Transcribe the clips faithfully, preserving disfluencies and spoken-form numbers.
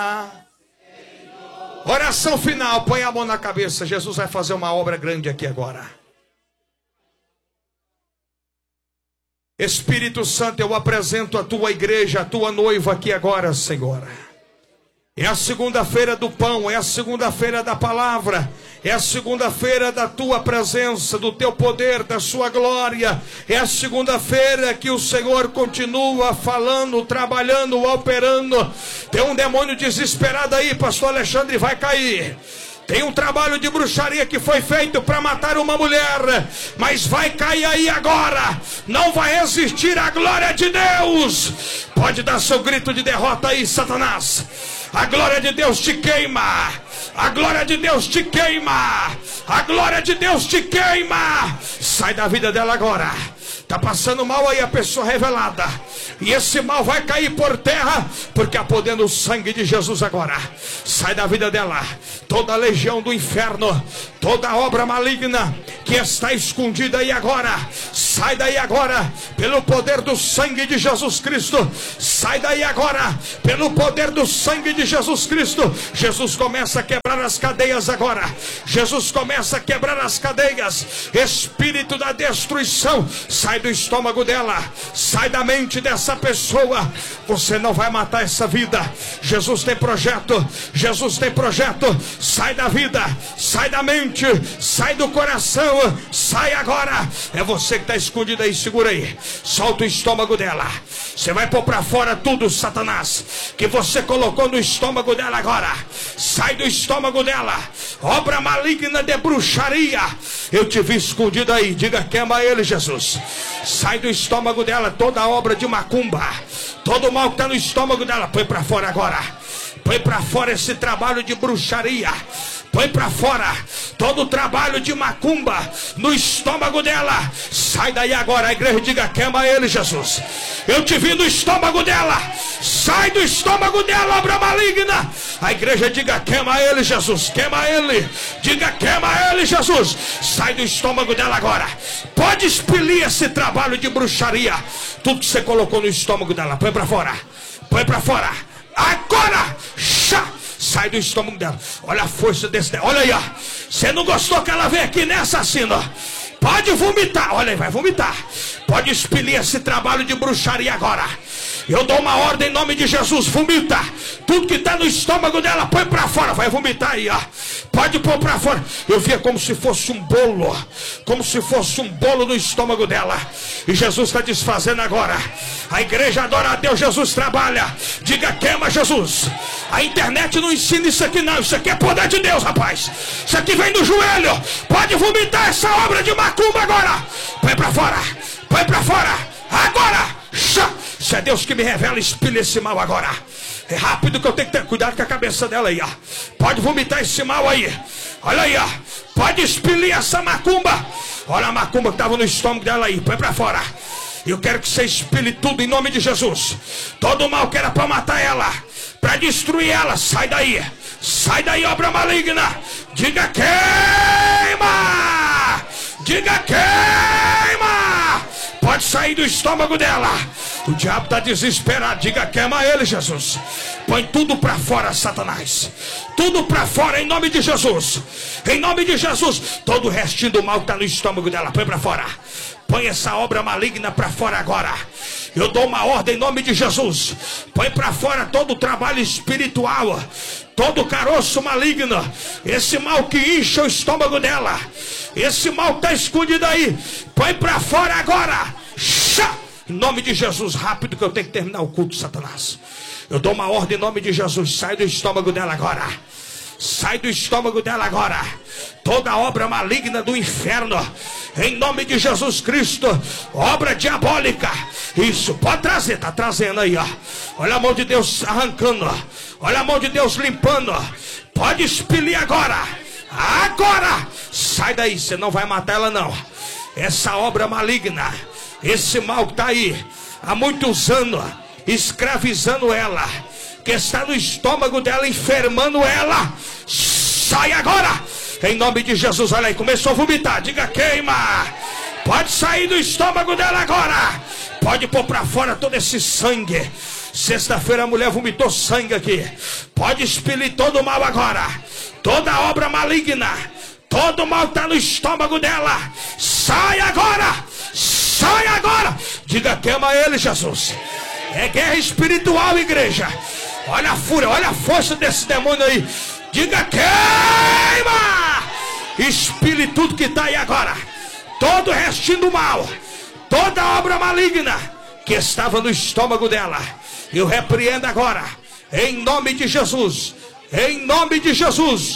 Oração final, põe a mão na cabeça. Jesus vai fazer uma obra grande aqui agora. Espírito Santo, eu apresento a tua igreja, a tua noiva aqui agora, Senhor. É a segunda-feira do pão, é a segunda-feira da palavra, é a segunda-feira da tua presença, do teu poder, da sua glória. É a segunda-feira que o Senhor continua falando, trabalhando, operando. Tem um demônio desesperado aí, pastor Alexandre, vai cair. Tem um trabalho de bruxaria que foi feito para matar uma mulher, mas vai cair aí agora. Não vai existir a glória de Deus. Pode dar seu grito de derrota aí, Satanás. A glória de Deus te queima. A glória de Deus te queima. A glória de Deus te queima. Sai da vida dela agora. Está passando mal aí a pessoa revelada. E esse mal vai cair por terra, porque há poder no sangue de Jesus agora. Sai da vida dela toda a legião do inferno, toda obra maligna que está escondida aí agora. Sai daí agora, pelo poder do sangue de Jesus Cristo. Sai daí agora, pelo poder do sangue de Jesus Cristo. Jesus começa a quebrar as cadeias agora. Jesus começa a quebrar as cadeias. Espírito da destruição, sai do estômago dela, sai da mente dessa pessoa. Você não vai matar essa vida. Jesus tem projeto, Jesus tem projeto. Sai da vida, sai da mente, sai do coração, sai agora. É você que está escondido aí, segura aí. Solta o estômago dela. Você vai pôr para fora tudo, Satanás, que você colocou no estômago dela agora. Sai do estômago dela. Obra maligna de bruxaria, eu te vi escondido aí. Diga, queima ele, Jesus. Sai do estômago dela toda a obra de macumba, todo o mal que está no estômago dela. Põe para fora agora. Põe para fora esse trabalho de bruxaria. Põe para fora todo o trabalho de macumba no estômago dela. Sai daí agora. A igreja diga, queima ele, Jesus. Eu te vi no estômago dela. Sai do estômago dela, obra maligna. A igreja diga, queima ele, Jesus. Queima ele. Diga, queima ele, Jesus. Sai do estômago dela agora. Pode expelir esse trabalho de bruxaria. Tudo que você colocou no estômago dela. Põe para fora. Põe para fora. Agora. Chá. Sai do estômago dela. Olha a força desse. Olha aí, ó. Você não gostou que ela veio aqui, né, assassino? Pode vomitar. Olha aí, vai vomitar. Pode expelir esse trabalho de bruxaria agora. Eu dou uma ordem em nome de Jesus. Vomita. Tudo que está no estômago dela, põe para fora. Vai vomitar aí, ó. Pode pôr para fora. Eu via como se fosse um bolo. Como se fosse um bolo no estômago dela. E Jesus está desfazendo agora. A igreja adora a Deus. Jesus trabalha. Diga, queima, Jesus. A internet não ensina isso aqui não. Isso aqui é poder de Deus, rapaz. Isso aqui vem do joelho. Pode vomitar essa obra de macumba agora. Põe para fora. Põe para fora. Agora. Se é Deus que me revela, espelha esse mal agora. É rápido que eu tenho que ter cuidado com a cabeça dela aí, ó. Pode vomitar esse mal aí. Olha aí, ó. Pode expelir essa macumba. Olha a macumba que estava no estômago dela aí. Põe para fora. Eu quero que você expele tudo em nome de Jesus. Todo o mal que era para matar ela, para destruir ela, sai daí. Sai daí, obra maligna. Diga, queima. Diga, queima. Pode sair do estômago dela. O diabo está desesperado. Diga, queima ele, Jesus. Põe tudo para fora, Satanás. Tudo para fora em nome de Jesus. Em nome de Jesus. Todo o restinho do mal que está no estômago dela, põe para fora. Põe essa obra maligna para fora agora. Eu dou uma ordem em nome de Jesus. Põe para fora todo o trabalho espiritual, todo o caroço maligno, esse mal que incha o estômago dela, esse mal que está escondido aí. Põe para fora agora. Chá! Em nome de Jesus, rápido que eu tenho que terminar o culto, Satanás. Eu dou uma ordem em nome de Jesus. Sai do estômago dela agora. Sai do estômago dela agora. Toda obra maligna do inferno, em nome de Jesus Cristo. Obra diabólica. Isso, pode trazer, tá trazendo aí, ó. Olha a mão de Deus arrancando, ó. Olha a mão de Deus limpando, ó. Pode expelir agora. Agora. Sai daí, você não vai matar ela não. Essa obra maligna, esse mal que está aí há muitos anos, escravizando ela, que está no estômago dela, enfermando ela, sai agora, em nome de Jesus. Olha aí, começou a vomitar. Diga, queima. Pode sair do estômago dela agora. Pode pôr para fora todo esse sangue. Sexta-feira a mulher vomitou sangue aqui. Pode expelir todo o mal agora. Toda obra maligna, todo mal está no estômago dela. Sai agora. Sai agora. Diga, queima ele, Jesus. É guerra espiritual, igreja. Olha a fúria, olha a força desse demônio aí. Diga, queima. Expile tudo que está aí agora. Todo o restinho do mal, toda obra maligna que estava no estômago dela, eu repreendo agora, em nome de Jesus. Em nome de Jesus.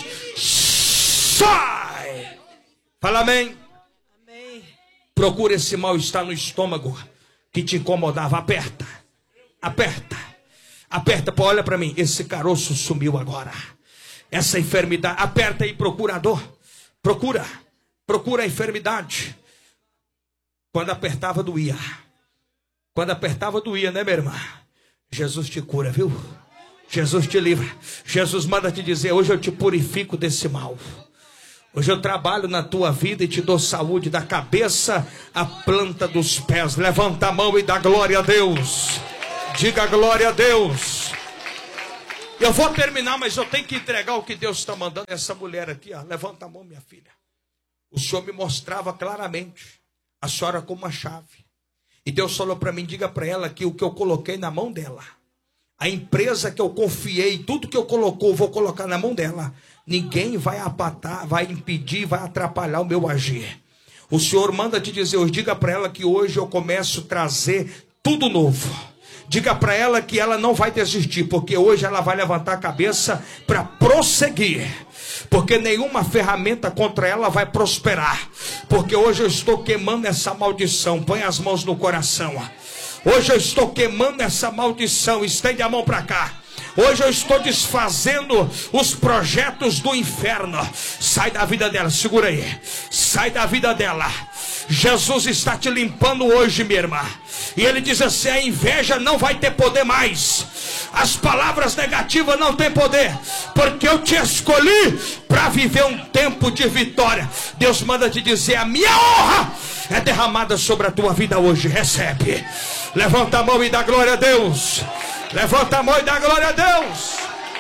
Sai. Fala amém. Amém. Procura esse mal-estar no estômago que te incomodava. Aperta. Aperta. Aperta. Pô, olha para mim. Esse caroço sumiu agora. Essa enfermidade. Aperta aí, procurador. Procura. Procura a enfermidade. Quando apertava, doía. Quando apertava, doía, né, minha irmã? Jesus te cura, viu? Jesus te livra. Jesus manda te dizer: hoje eu te purifico desse mal. Hoje eu trabalho na tua vida e te dou saúde da cabeça à planta dos pés. Levanta a mão e dá glória a Deus. Diga glória a Deus. Eu vou terminar, mas eu tenho que entregar o que Deus está mandando. Essa mulher aqui, ó, levanta a mão, minha filha. O Senhor me mostrava claramente a senhora com uma chave. E Deus falou para mim: diga para ela que o que eu coloquei na mão dela, a empresa que eu confiei, tudo que eu colocou, vou colocar na mão dela. Ninguém vai apatar, vai impedir, vai atrapalhar o meu agir. O Senhor manda te dizer hoje, diga para ela que hoje eu começo a trazer tudo novo. Diga para ela que ela não vai desistir, porque hoje ela vai levantar a cabeça para prosseguir. Porque nenhuma ferramenta contra ela vai prosperar. Porque hoje eu estou queimando essa maldição. Põe as mãos no coração. Hoje eu estou queimando essa maldição. Estende a mão para cá. Hoje eu estou desfazendo os projetos do inferno. Sai da vida dela, segura aí. Sai da vida dela. Jesus está te limpando hoje, minha irmã. E ele diz assim: a inveja não vai ter poder mais. As palavras negativas não têm poder. Porque eu te escolhi para viver um tempo de vitória. Deus manda te dizer: a minha honra é derramada sobre a tua vida hoje. Recebe. Levanta a mão e dá glória a Deus. Levanta a mão e dá glória a Deus.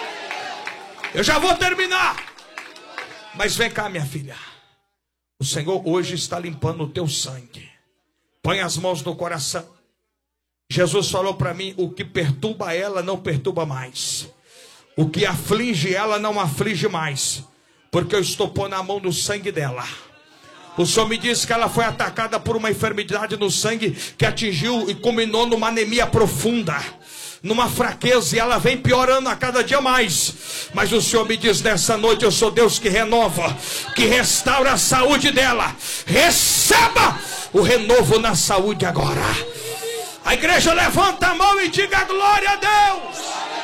Eu já vou terminar. Mas vem cá, minha filha. O Senhor hoje está limpando o teu sangue. Põe as mãos no coração. Jesus falou para mim: o que perturba ela não perturba mais. O que aflige ela não aflige mais. Porque eu estou pondo a mão no sangue dela. O Senhor me disse que ela foi atacada por uma enfermidade no sangue que atingiu e culminou numa anemia profunda, numa fraqueza, e ela vem piorando a cada dia mais. Mas o Senhor me diz nessa noite: eu sou Deus que renova, que restaura a saúde dela. Receba o renovo na saúde agora. A igreja levanta a mão e diga glória a Deus.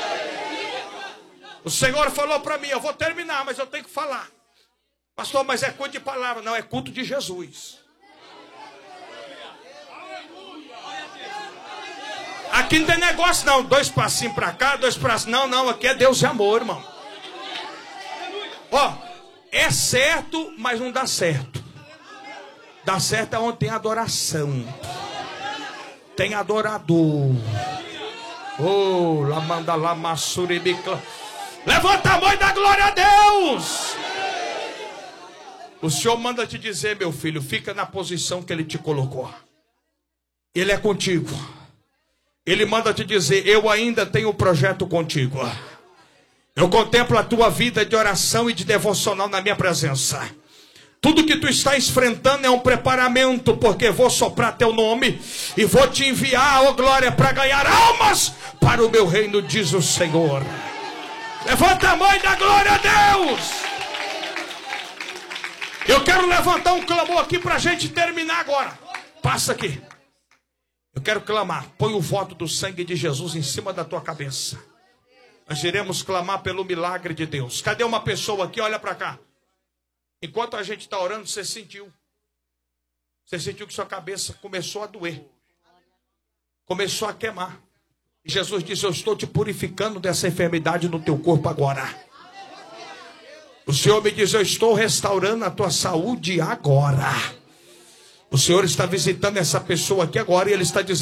O Senhor falou para mim: eu vou terminar, mas eu tenho que falar. Pastor, mas é culto de palavra. Não, é culto de Jesus. Aqui não tem negócio não, dois passinhos para cá, dois passinhos. Não, não, aqui é Deus e amor, irmão. Ó, é certo, mas não dá certo. Dá certo é onde tem adoração. Tem adorador. Oh, la manda la masuribicla. Levanta a mão e dá glória a Deus. O Senhor manda te dizer, meu filho, fica na posição que Ele te colocou. Ele é contigo. Ele manda te dizer: eu ainda tenho um projeto contigo. Eu contemplo a tua vida de oração e de devocional na minha presença. Tudo que tu está enfrentando é um preparamento, porque vou soprar teu nome e vou te enviar, ó glória, para ganhar almas para o meu reino, diz o Senhor. Levanta a mão e dá glória a Deus. Eu quero levantar um clamor aqui para a gente terminar agora. Passa aqui. Eu quero clamar. Põe o voto do sangue de Jesus em cima da tua cabeça. Nós iremos clamar pelo milagre de Deus. Cadê uma pessoa aqui? Olha para cá. Enquanto a gente está orando, você sentiu. Você sentiu que sua cabeça começou a doer. Começou a queimar. E Jesus disse: eu estou te purificando dessa enfermidade no teu corpo agora. O Senhor me diz: eu estou restaurando a tua saúde agora. O Senhor está visitando essa pessoa aqui agora e Ele está dizendo: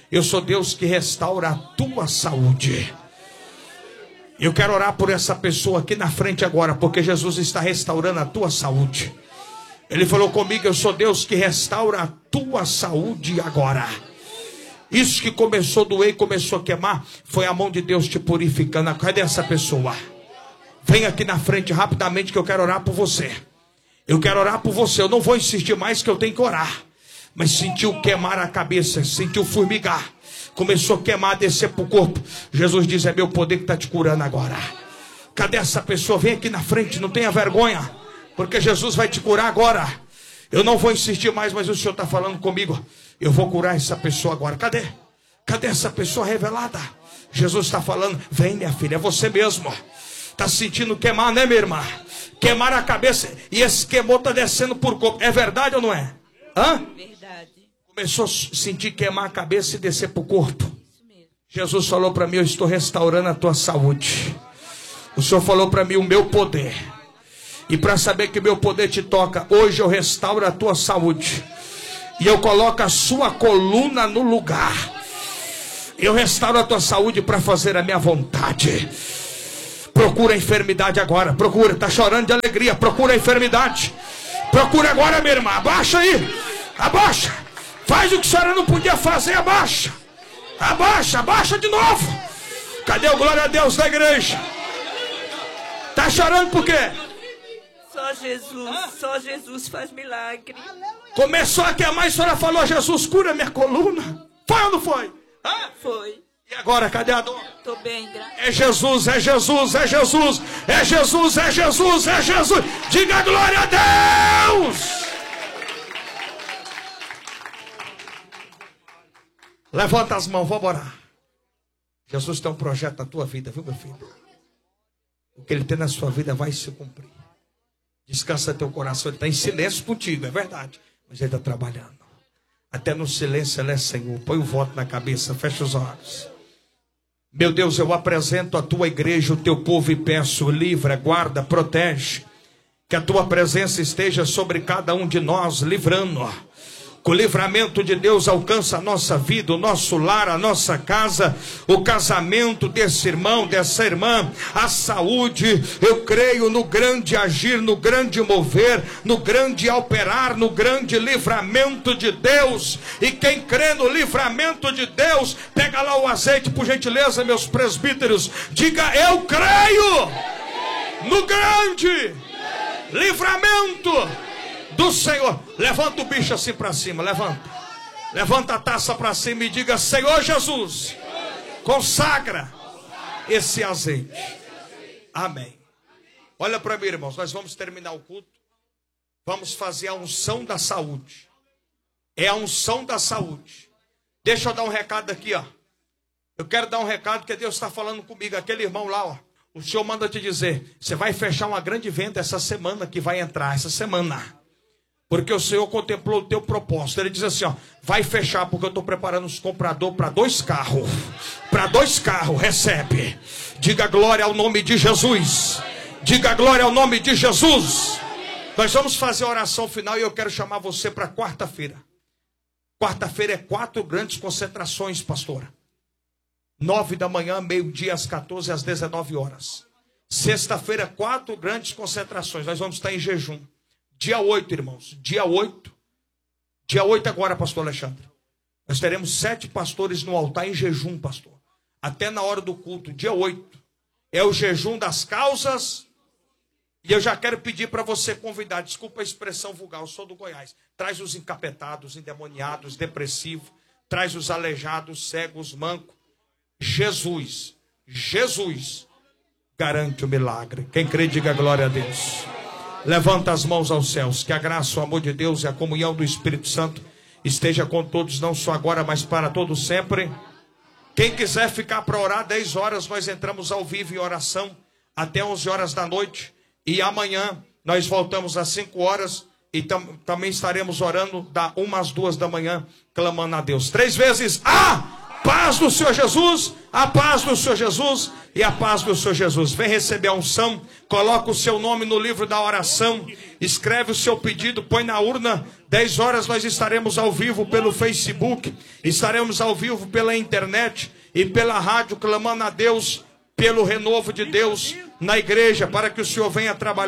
Eu sou Deus que restaura a tua saúde. Eu quero orar por essa pessoa aqui na frente agora, porque Jesus está restaurando a tua saúde. Ele falou comigo, eu sou Deus que restaura a tua saúde agora. Isso que começou a doer e começou a queimar, foi a mão de Deus te purificando. Cadê essa pessoa? Vem aqui na frente rapidamente que eu quero orar por você. Eu quero orar por você. Eu não vou insistir mais que eu tenho que orar. Mas sentiu queimar a cabeça, sentiu formigar. Começou a queimar, descer para o corpo. Jesus diz, é meu poder que está te curando agora. Cadê essa pessoa? Vem aqui na frente, não tenha vergonha. Porque Jesus vai te curar agora. Eu não vou insistir mais, mas o Senhor está falando comigo. Eu vou curar essa pessoa agora. Cadê? Cadê essa pessoa revelada? Jesus está falando, vem minha filha, é você mesmo. Está sentindo queimar, né minha irmã? Queimar a cabeça. E esse queimou está descendo por corpo. É verdade ou não é? Hã? Verdade. Começou a sentir queimar a cabeça e descer para o corpo. Jesus falou para mim, eu estou restaurando a tua saúde. O Senhor falou para mim, o meu poder. E para saber que o meu poder te toca, hoje eu restauro a tua saúde. E eu coloco a sua coluna no lugar. Eu restauro a tua saúde para fazer a minha vontade. Procura a enfermidade agora. Procura, está chorando de alegria. Procura a enfermidade. Procura agora, minha irmã. Abaixa aí. Abaixa. Faz o que a senhora não podia fazer. Abaixa. Abaixa, abaixa de novo. Cadê o glória a Deus da igreja? Está chorando por quê? Só Jesus, só Jesus faz milagre. Começou a queimar e a senhora falou, Jesus, cura minha coluna. Foi ou não foi? Hã? Foi. E agora, cadê a dor? Tô bem, graças. É Jesus, é Jesus, é Jesus, é Jesus, é Jesus, é Jesus. Diga glória a Deus. Levanta as mãos, vamos orar. Jesus tem um projeto na tua vida, viu, meu filho? O que ele tem na sua vida vai se cumprir. Descansa teu coração, ele está em silêncio contigo, é verdade. Mas ele está trabalhando. Até no silêncio ele é Senhor. Põe o voto na cabeça, fecha os olhos. Meu Deus, eu apresento a tua igreja, o teu povo e peço, livra, guarda, protege. Que a tua presença esteja sobre cada um de nós, livrando. Que o livramento de Deus alcança a nossa vida, o nosso lar, a nossa casa, o casamento desse irmão, dessa irmã, a saúde. Eu creio no grande agir, no grande mover, no grande operar, no grande livramento de Deus. E quem crê no livramento de Deus, pega lá o azeite, por gentileza, meus presbíteros. Diga, eu creio no grande livramento do Senhor. Levanta o bicho assim para cima, levanta. Levanta a taça para cima e diga, Senhor Jesus, consagra esse azeite. Amém. Olha para mim, irmãos, nós vamos terminar o culto. Vamos fazer a unção da saúde. É a unção da saúde. Deixa eu dar um recado aqui, ó. Eu quero dar um recado que Deus está falando comigo. Aquele irmão lá, ó. O Senhor manda te dizer, você vai fechar uma grande venda essa semana que vai entrar, essa semana. Porque o Senhor contemplou o teu propósito. Ele diz assim, ó, vai fechar porque eu estou preparando os compradores para dois carros. Para dois carros, recebe. Diga glória ao nome de Jesus. Diga glória ao nome de Jesus. Nós vamos fazer a oração final e eu quero chamar você para quarta-feira. Quarta-feira é quatro grandes concentrações, pastora. Nove da manhã, meio-dia, às quatorze, às dezenove horas. Sexta-feira, quatro grandes concentrações. Nós vamos estar em jejum. Dia oito, irmãos. Dia oito. Dia oito agora, pastor Alexandre. Nós teremos sete pastores no altar em jejum, pastor. Até na hora do culto. Dia oito. É o jejum das causas. E eu já quero pedir para você convidar. Desculpa a expressão vulgar, eu sou do Goiás. Traz os encapetados, endemoniados, depressivos. Traz os aleijados, cegos, mancos. Jesus. Jesus garante o milagre. Quem crê, diga glória a Deus. Levanta as mãos aos céus. Que a graça, o amor de Deus e a comunhão do Espírito Santo esteja com todos, não só agora, mas para todos sempre. Quem quiser ficar para orar, dez horas nós entramos ao vivo em oração até onze horas da noite. E amanhã nós voltamos às cinco horas e tam, também estaremos orando da uma às duas da manhã, clamando a Deus. Três vezes, ah! Paz do Senhor Jesus, a paz do Senhor Jesus e a paz do Senhor Jesus. Vem receber a unção, coloca o seu nome no livro da oração, escreve o seu pedido, põe na urna. dez horas nós estaremos ao vivo pelo Facebook, estaremos ao vivo pela internet e pela rádio, clamando a Deus pelo renovo de Deus na igreja, para que o Senhor venha trabalhar.